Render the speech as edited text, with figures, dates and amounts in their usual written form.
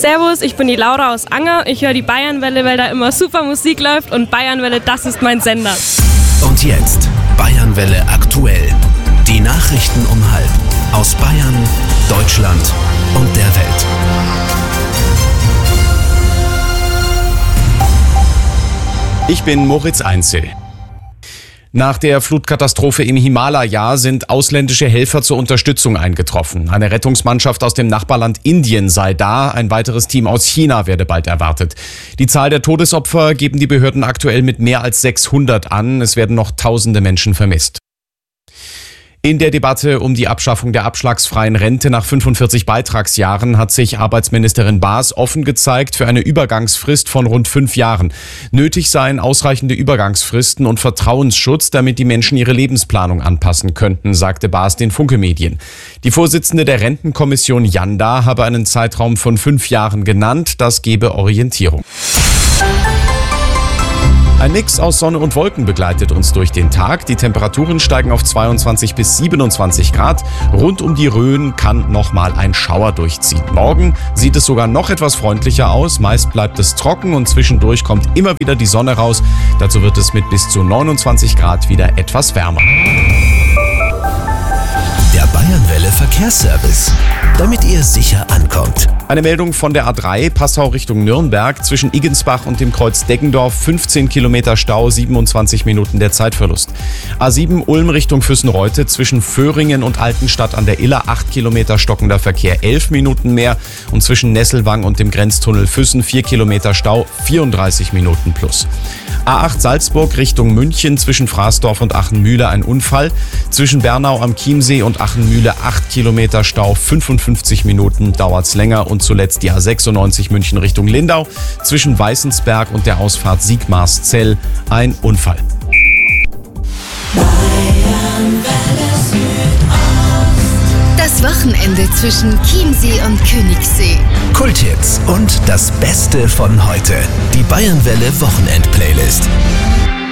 Servus, ich bin die Laura aus Anger. Ich höre die Bayernwelle, weil da immer super Musik läuft und Bayernwelle, das ist mein Sender. Und jetzt Bayernwelle aktuell. Die Nachrichten um 12:30 aus Bayern, Deutschland und der Welt. Ich bin Moritz Einzel. Nach der Flutkatastrophe im Himalaya sind ausländische Helfer zur Unterstützung eingetroffen. Eine Rettungsmannschaft aus dem Nachbarland Indien sei da, ein weiteres Team aus China werde bald erwartet. Die Zahl der Todesopfer geben die Behörden aktuell mit mehr als 600 an. Es werden noch tausende Menschen vermisst. In der Debatte um die Abschaffung der abschlagsfreien Rente nach 45 Beitragsjahren hat sich Arbeitsministerin Baas offen gezeigt für eine Übergangsfrist von rund 5 Jahren. Nötig seien ausreichende Übergangsfristen und Vertrauensschutz, damit die Menschen ihre Lebensplanung anpassen könnten, sagte Baas den Funke Medien. Die Vorsitzende der Rentenkommission Janda habe einen Zeitraum von 5 Jahren genannt, das gebe Orientierung. Ein Mix aus Sonne und Wolken begleitet uns durch den Tag. Die Temperaturen steigen auf 22 bis 27 Grad. Rund um die Rhön kann nochmal ein Schauer durchziehen. Morgen sieht es sogar noch etwas freundlicher aus. Meist bleibt es trocken und zwischendurch kommt immer wieder die Sonne raus. Dazu wird es mit bis zu 29 Grad wieder etwas wärmer. Der Bayernwelle Verkehrsservice, damit ihr sicher ankommt. Eine Meldung von der A3 Passau Richtung Nürnberg zwischen Iggensbach und dem Kreuz Deggendorf. 15 Kilometer Stau, 27 Minuten der Zeitverlust. A7 Ulm Richtung Füssenreute zwischen Föhringen und Altenstadt an der Iller. 8 Kilometer stockender Verkehr, 11 Minuten mehr. Und zwischen Nesselwang und dem Grenztunnel Füssen 4 Kilometer Stau, 34 Minuten plus. A8 Salzburg Richtung München zwischen Fraßdorf und Achenmühle ein Unfall. Zwischen Bernau am Chiemsee und Achenmühle 8 Kilometer Stau, 55 Minuten dauert's länger. Und zuletzt die A96 München Richtung Lindau. Zwischen Weißensberg und der Ausfahrt Sigmarszell ein Unfall. Das Wochenende zwischen Chiemsee und Königssee. Kulthits und das Beste von heute. Die Bayernwelle Wochenend-Playlist.